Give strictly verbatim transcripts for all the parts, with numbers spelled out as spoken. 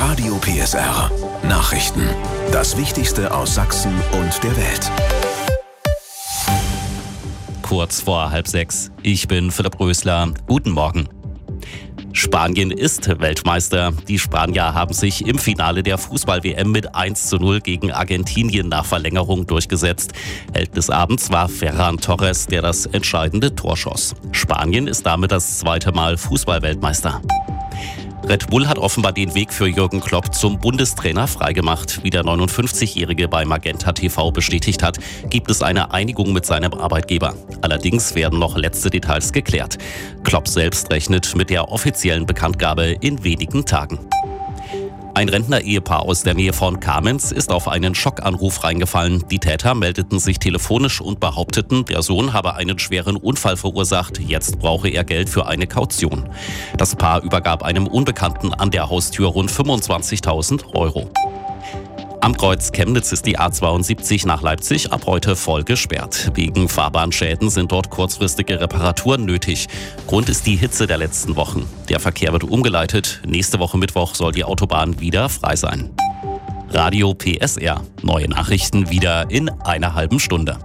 Radio P S R. Nachrichten. Das Wichtigste aus Sachsen und der Welt. Kurz vor halb sechs. Ich bin Philipp Rösler. Guten Morgen. Spanien ist Weltmeister. Die Spanier haben sich im Finale der Fußball-W M mit eins zu null gegen Argentinien nach Verlängerung durchgesetzt. Held des Abends war Ferran Torres, der das entscheidende Tor schoss. Spanien ist damit das zweite Mal Fußball-Weltmeister. Red Bull hat offenbar den Weg für Jürgen Klopp zum Bundestrainer freigemacht. Wie der neunundfünfzigjährige bei Magenta T V bestätigt hat, gibt es eine Einigung mit seinem Arbeitgeber. Allerdings werden noch letzte Details geklärt. Klopp selbst rechnet mit der offiziellen Bekanntgabe in wenigen Tagen. Ein Rentner-Ehepaar aus der Nähe von Kamenz ist auf einen Schockanruf reingefallen. Die Täter meldeten sich telefonisch und behaupteten, der Sohn habe einen schweren Unfall verursacht. Jetzt brauche er Geld für eine Kaution. Das Paar übergab einem Unbekannten an der Haustür rund fünfundzwanzigtausend Euro. Am Kreuz Chemnitz ist die A zweiundsiebzig nach Leipzig ab heute voll gesperrt. Wegen Fahrbahnschäden sind dort kurzfristige Reparaturen nötig. Grund ist die Hitze der letzten Wochen. Der Verkehr wird umgeleitet. Nächste Woche Mittwoch soll die Autobahn wieder frei sein. Radio P S R. Neue Nachrichten wieder in einer halben Stunde.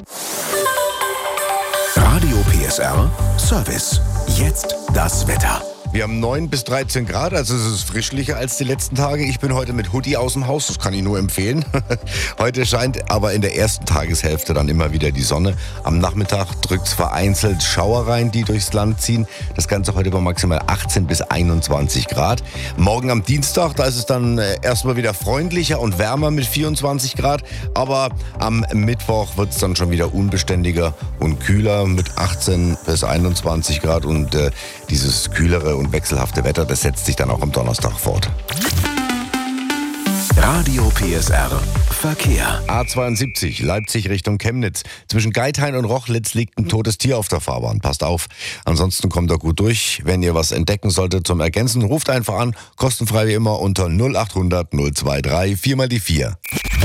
Radio P S R Service. Jetzt das Wetter. Wir haben neun bis dreizehn Grad, also es ist frischlicher als die letzten Tage. Ich bin heute mit Hoodie aus dem Haus, das kann ich nur empfehlen. Heute scheint aber in der ersten Tageshälfte dann immer wieder die Sonne. Am Nachmittag drückt es vereinzelt Schauer rein, die durchs Land ziehen. Das Ganze heute bei maximal achtzehn bis einundzwanzig Grad. Morgen am Dienstag, da ist es dann erstmal wieder freundlicher und wärmer mit vierundzwanzig Grad. Aber am Mittwoch wird es dann schon wieder unbeständiger und kühler mit achtzehn bis einundzwanzig Grad. Und äh, dieses kühlere und wechselhafte Wetter, das setzt sich dann auch am Donnerstag fort. Radio P S R Verkehr. A zweiundsiebzig, Leipzig Richtung Chemnitz. Zwischen Geithain und Rochlitz liegt ein totes Tier auf der Fahrbahn. Passt auf. Ansonsten kommt ihr gut durch. Wenn ihr was entdecken solltet zum Ergänzen, ruft einfach an. Kostenfrei wie immer unter null achthundert null zweiundzwanzig vier mal die vier.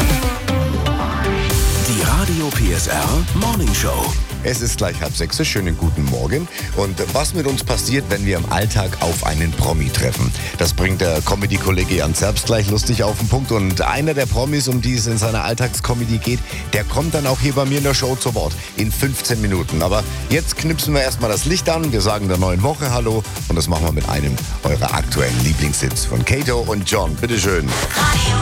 Die Radio P S R Morning Show. Es ist gleich halb sechs, schönen guten Morgen. Und was mit uns passiert, wenn wir im Alltag auf einen Promi treffen? Das bringt der Comedy-Kollege Jan Zerbst gleich lustig auf den Punkt. Und einer der Promis, um die es in seiner Alltagscomedy geht, der kommt dann auch hier bei mir in der Show zu Wort in fünfzehn Minuten. Aber jetzt knipsen wir erstmal das Licht an, wir sagen der neuen Woche Hallo und das machen wir mit einem eurer aktuellen Lieblingshits von Kato und John. Bitteschön.